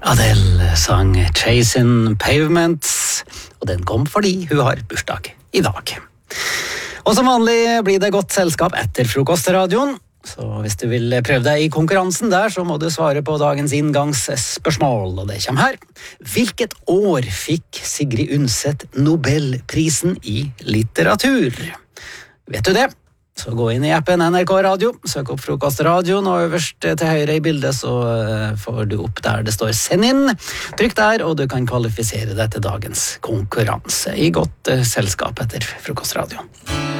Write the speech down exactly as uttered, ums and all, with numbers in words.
Adele sang Chasing Pavements, og den kom fordi hun har bursdag i dag. Og som vanlig blir det godt selskap etter frokostradioen, så hvis du vil prøve deg i konkurransen der, så må du svare på dagens inngangsspørsmål, og det kommer her. Hvilket år fikk Sigrid Undset Nobelprisen i litteratur? Vet du det? Så gå inn i appen N R K Radio, søk opp frokostradioen, og øverst til høyre i bildet så får du opp der det står send inn. Trykk der, og du kan kvalifisere deg til dagens konkurranse i godt selskap etter frokostradioen.